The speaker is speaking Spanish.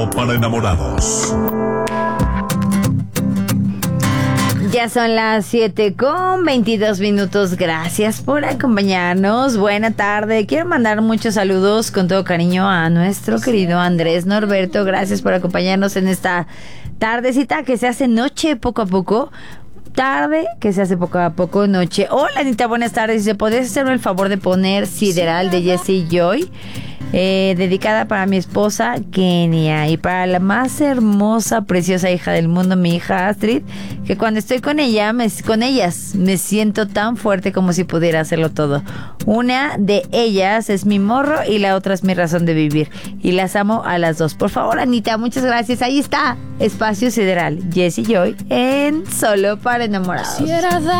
Para enamorados. Ya son las 7:22. Gracias por acompañarnos. Buena tarde. Quiero mandar muchos saludos con todo cariño a nuestro querido Andrés Norberto. Gracias por acompañarnos en esta tardecita que se hace noche poco a poco. Tarde que se hace poco a poco noche. Hola Anita, buenas tardes. ¿Se podés hacerme el favor de poner Sideral de Jessie Joy? Dedicada para mi esposa Kenia y para la más hermosa, preciosa hija del mundo, mi hija Astrid, que cuando estoy con ellas me siento tan fuerte como si pudiera hacerlo todo. Una de ellas es mi morro y la otra es mi razón de vivir, y las amo a las dos. Por favor, Anita, muchas gracias. Ahí está, Espacio Sideral, Jessie Joy en Solo para Enamorados.